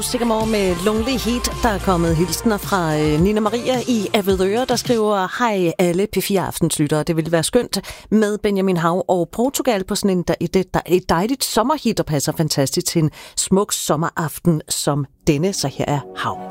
Blue Sycamore med Lonely Heat. Der er kommet hilsener fra Nina Maria i Avedøre, der skriver: hej alle P4 Aftenslyttere. Det ville være skønt med Benjamin Hav og Portugal på sådan et dejligt sommerhit, der passer fantastisk til en smuk sommeraften som denne. Så her er Hav.